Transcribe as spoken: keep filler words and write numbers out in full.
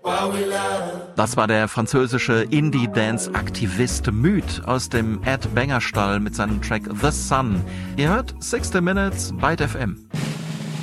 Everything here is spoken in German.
Das war der französische Indie-Dance-Aktivist Müd aus dem Ed Banger Stall mit seinem Track The Sun. Ihr hört sixty Minutes Byte F M.